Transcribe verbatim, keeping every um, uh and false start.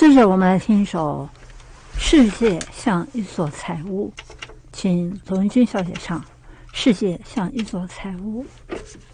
接着我们来听一首《世界像一座财物》，请罗文君小姐唱《世界像一座财物》。